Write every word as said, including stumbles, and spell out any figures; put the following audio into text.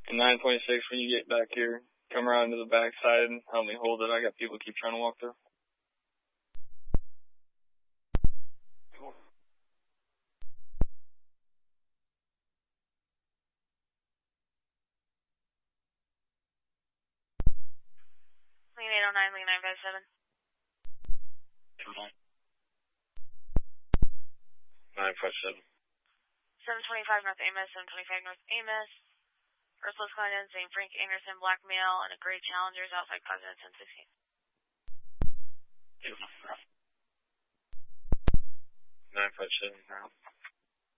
And nine point six, when you get back here, come around to the back side and help me hold it. I got people keep trying to walk through. Lean eight oh nine, lean nine five seven. nine five seven. seven twenty-five North Amos, seven twenty-five North Amos. First Los Condes, Saint Frank Anderson, black male, and a gray Challengers outside President ten sixteen. nine five seven.